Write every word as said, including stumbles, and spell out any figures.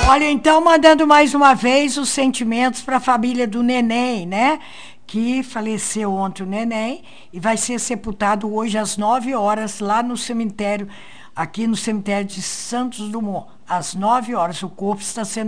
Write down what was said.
Olha, então, mandando mais uma vez os sentimentos para a família do neném, né? Que faleceu ontem o neném e vai ser sepultado hoje às nove horas lá no cemitério, aqui no cemitério de Santos Dumont. Às nove horas, o corpo está sendo